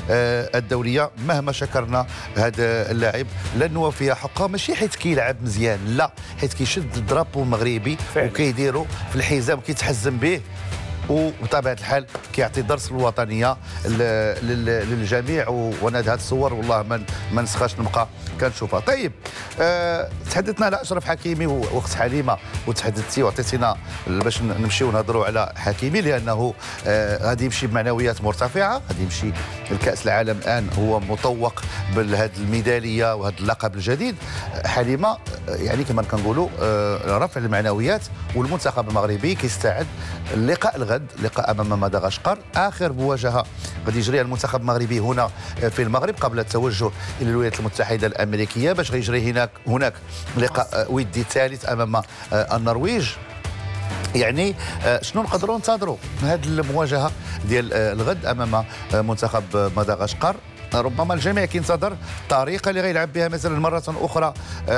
الدوليه. مهما شكرنا هذا اللاعب لن نوفي حقه، ماشي حيت كيلعب مزيان، لا، حيت كيشد الدرابو المغربي وكيديرو في الحزام كيتحزم به، وبطبيعه الحال كيعطي درس الوطنيه للجميع. وانا هذه الصور والله ما نسخاش نبقى كنشوفها. طيب، تحدثنا على اشرف حكيمي واخت حليمه، وتحدثتي وعطيتينا باش نمشيو نهضروا على حكيمي، لانه غادي يمشي بمعنويات مرتفعه، غادي يمشي لكاس العالم الان هو مطوق بهذه الميداليه وهذا اللقب الجديد. حليمه يعني كما كنقولوا رفع المعنويات، والمنتخب المغربي كيستعد اللقاء الغد، لقاء امام مدغشقر، اخر مواجهه غادي يجريها المنتخب المغربي هنا في المغرب قبل التوجه الى الولايات المتحده الامريكيه، باش غيجري هناك لقاء ودي ثالث امام النرويج. يعني شنو نقدروا ننتظروا من هذه المواجهه ديال الغد امام منتخب مدغشقر؟ ربما الجميع كينتظر الطريقه اللي غيلعب بها مثلا مره اخرى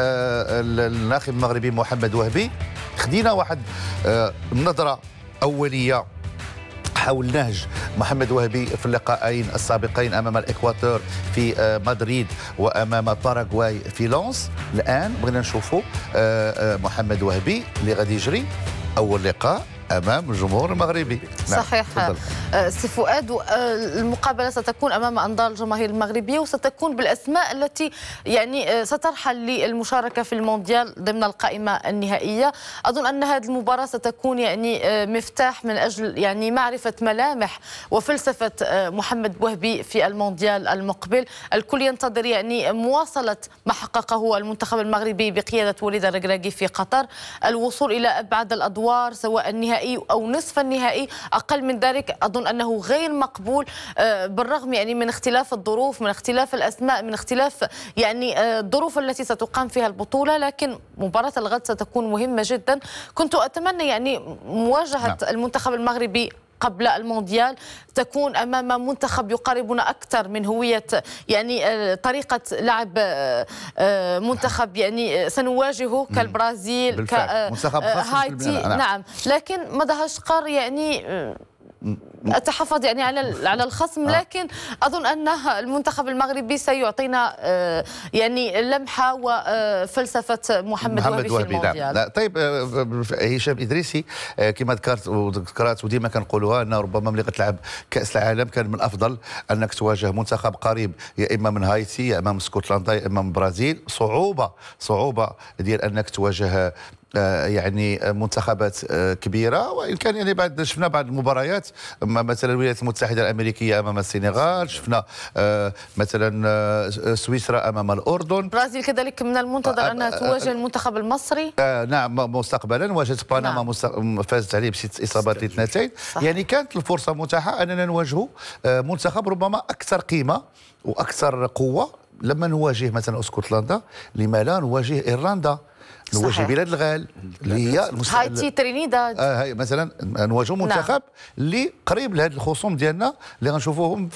الناخب المغربي محمد وهبي. خدينا واحد نظره اوليه حول نهج محمد وهبي في اللقاءين السابقين امام الاكواتور في مدريد وامام باراغواي في لونس. الان بغينا نشوفوا محمد وهبي اللي غادي يجري اول لقاء امام الجمهور المغربي. صحيح. سي فؤاد، المقابله ستكون امام انظار الجماهير المغربيه، وستكون بالاسماء التي يعني سترحل للمشاركه في المونديال ضمن القائمه النهائيه. اظن ان هذه المباراه ستكون يعني مفتاح من اجل يعني معرفه ملامح وفلسفه محمد وهبي في المونديال المقبل. الكل ينتظر يعني مواصله ما حققه المنتخب المغربي بقياده وليد الركراكي في قطر، الوصول الى ابعد الادوار سواء النهائي أو نصف النهائي. أقل من ذلك أظن أنه غير مقبول، بالرغم يعني من اختلاف الظروف، من اختلاف الأسماء، من اختلاف يعني الظروف التي ستقام فيها البطولة. لكن مباراة الغد ستكون مهمة جدا. كنت أتمنى يعني مواجهة المنتخب المغربي قبل المونديال تكون امام منتخب يقاربنا اكثر من هويه يعني طريقه لعب منتخب يعني سنواجهه كالبرازيل كهايتي. نعم، لكن مدغشقر يعني أتحفظ يعني على الخصم، لكن أظن أن المنتخب المغربي سيعطينا يعني لمحة وفلسفة محمد وهبي في المونديال. لا طيب، هشام إدريسي كما ذكرت وديما كنقولوها أن ربما ملي غتلعب كأس العالم كان من الأفضل أنك تواجه منتخب قريب، يا إما من هايتي يا إما من اسكتلندا يا إما من البرازيل. صعوبة ديال أنك تواجه يعني منتخبات كبيره، وان كان يعني بعد شفنا بعض المباريات مثلا الولايات المتحده الامريكيه امام السنغال، شفنا مثلا سويسرا امام الاردن. البرازيل كذلك من المنتظر انها تواجه المنتخب المصري. نعم، مستقبلا واجهت بنما، فازت عليه بست اصابات لاثنتين. يعني كانت الفرصه متاحه اننا نواجهوا منتخب ربما اكثر قيمه واكثر قوه. لما نواجه مثلا اسكتلندا، لما لا نواجه ايرلندا، نواجه بلاد الغال اللي هي هايتي، ترينيداد. هاي مثلا نواجهوا منتخب اللي قريب لهذ الخصوم ديالنا اللي غنشوفوهم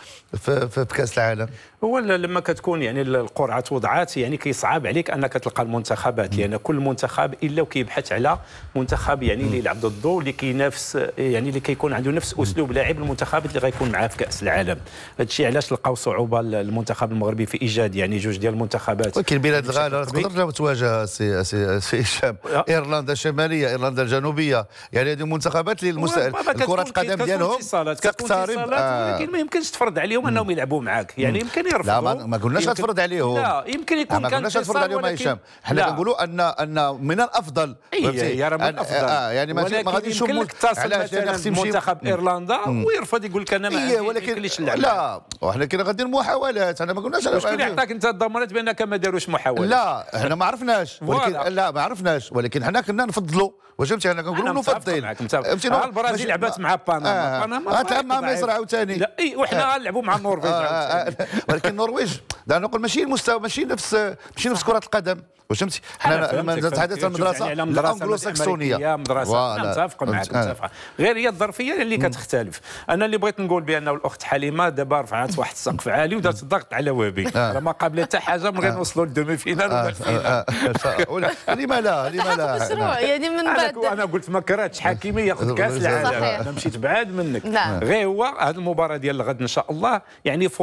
في كاس العالم. هو لما كتكون يعني القرعه وضعات يعني كيصعب عليك انك تلقى المنتخبات، لان كل منتخب الا وكيبحث على منتخب يعني اللي يلعب ضده، اللي كينافس يعني اللي كيكون عنده نفس اسلوب لاعب المنتخبات اللي غيكون معاه في كاس العالم. هذا الشيء علاش لقاو صعوبه المنتخب المغربي في ايجاد يعني جوج ديال المنتخبات. ولكن بلاد الغال تقدر تواجه سي هشام ايرلندا الشماليه، ايرلندا الجنوبيه، يعني هذه المنتخبات اللي الكره القدم ديالهم تقترب، ولكن ما يمكنش تفرض عليهم انهم يلعبوا معك. يعني يمكن يرفضوا. لا ما قلناش تفرض عليهم. لا يمكن يكون ما قلناش تفرض عليهم هشام. حنا كنقولوا ان من الافضل يا راه من الافضل يعني ما غاديش يمكن علاش منتخب ايرلندا ويرفض يقول لك انا ما عنديش اللعب. لا وحنا كنا غاديين محاولات، انا ما قلناش. واش كاين يعطاك انت الضمانات بانك ما داروش محاولات؟ لا احنا ما عرفناش، ولكن لا ما عرفناش، ولكن حنا كنا نفضلوا. واش فهمتي؟ انا كنقولوا نفضل. البرازيل لعبت مع بنما غتلعب مع مصر عاوتاني. لا وحنا غنلعبوا مع النرويج عاوتاني. ولكن النرويج نقول ماشي المستوى، ماشي نفس كره القدم. واش فهمتي؟ حنا لما نتحدث عن المدرسه الانجلو ساكسونيه مدرسه متفق معك، متفق. غير هي الظرفيه اللي كتختلف. انا اللي بغيت نقول بانه الاخت حليمه دابا رفعت واحد السقف عالي ودارت الضغط على وهبي، راه ما قابله حتى حاجه من غير نوصلوا للدومي فينال ولا الفينال. لما لا مشروع يعني من بعد. انا قلت ما كرهتش حكيمي ياخذ كاس العالم، انا مشيت بعاد منك. غير هو هذه المباراه ديال الغد ان شاء الله يعني